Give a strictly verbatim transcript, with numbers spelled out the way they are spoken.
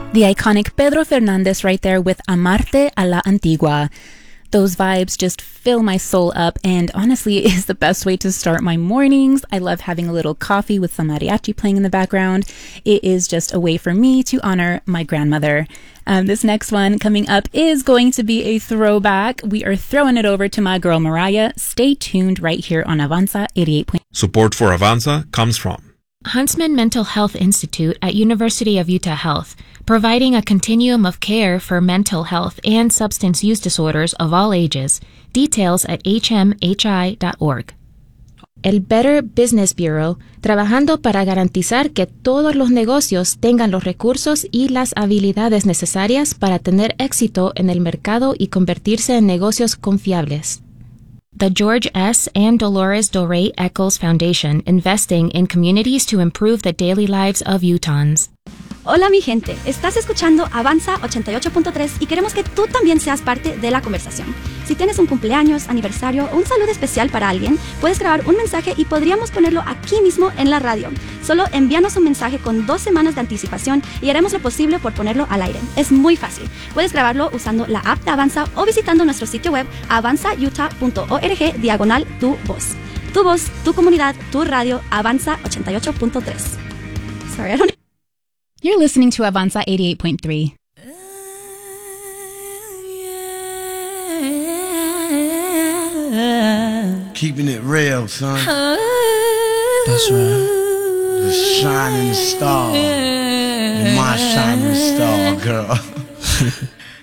The iconic Pedro Fernandez right there with Amarte a la Antigua. Those vibes just fill my soul up, and honestly, it is the best way to start my mornings. I love having a little coffee with some mariachi playing in the background. It is just a way for me to honor my grandmother. Um, this next one coming up is going to be a throwback. We are throwing it over to my girl Mariah. Stay tuned right here on Avanza eighty-eight point three. Support for Avanza comes from Huntsman Mental Health Institute at University of Utah Health, providing a continuum of care for mental health and substance use disorders of all ages. Details at h m h i dot org. El Better Business Bureau, trabajando para garantizar que todos los negocios tengan los recursos y las habilidades necesarias para tener éxito en el mercado y convertirse en negocios confiables. The George S. and Dolores Doré Eccles Foundation, investing in communities to improve the daily lives of Utahns. Hola mi gente, estás escuchando Avanza ochenta y ocho punto tres y queremos que tú también seas parte de la conversación. Si tienes un cumpleaños, aniversario o un saludo especial para alguien, puedes grabar un mensaje y podríamos ponerlo aquí mismo en la radio. Solo envíanos un mensaje con dos semanas de anticipación y haremos lo posible por ponerlo al aire. Es muy fácil. Puedes grabarlo usando la app de Avanza o visitando nuestro sitio web avanza utah punto org diagonal tu voz. Tu voz, tu comunidad, tu radio, Avanza ochenta y ocho punto tres. Sorry, I don't You're listening to Avanza eighty-eight point three. Keeping it real, son. That's right. The shining star. My shining star, girl.